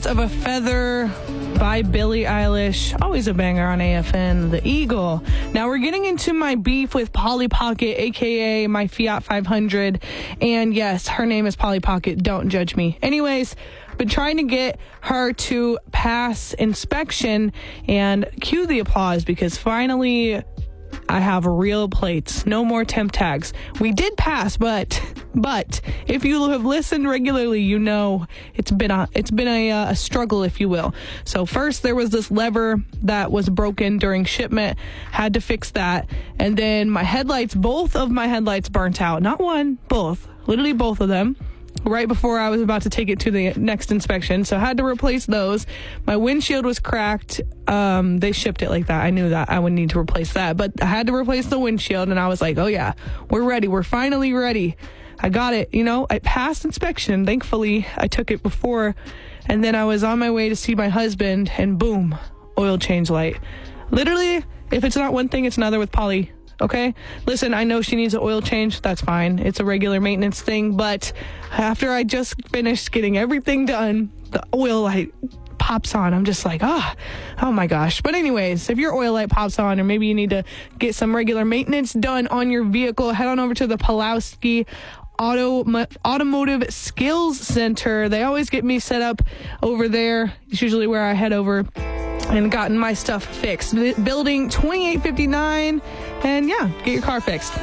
of a Feather by Billie Eilish. Always a banger on AFN, The Eagle. Now we're getting into my beef with Polly Pocket, a.k.a. my Fiat 500. And yes, her name is Polly Pocket. Don't judge me. Anyways, been trying to get her to pass inspection, and cue the applause because finally I have real plates. No more temp tags. We did pass, but if you have listened regularly, you know it's been a struggle, if you will. So first there was this lever that was broken during shipment. Had to fix that. And then both of my headlights burnt out. Not one, both. Literally both of them. Right before I was about to take it to the next inspection. So I had to replace those. My windshield was cracked. They shipped it like that. I knew that I would need to replace that. But I had to replace the windshield, and I was like, oh yeah, we're ready. We're finally ready. I got it. I passed inspection. Thankfully, I took it before. And then I was on my way to see my husband, and boom, oil change light. Literally, if it's not one thing, it's another with Polly. Okay? Listen, I know she needs an oil change. That's fine. It's a regular maintenance thing. But after I just finished getting everything done, the oil light pops on. I'm just like, oh my gosh. But anyways, if your oil light pops on, or maybe you need to get some regular maintenance done on your vehicle, head on over to the Pulowski Automotive Skills Center. They always get me set up over there. It's usually where I head over and gotten my stuff fixed. Building 2859, and yeah, get your car fixed.